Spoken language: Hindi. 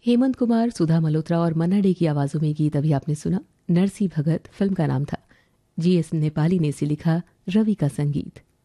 हेमंत कुमार, सुधा मल्होत्रा और मन्ना डे की आवाज़ों में गीत अभी आपने सुना। नरसी भगत फिल्म का नाम था। जी एस नेपाली ने इसे लिखा, रवि का संगीत।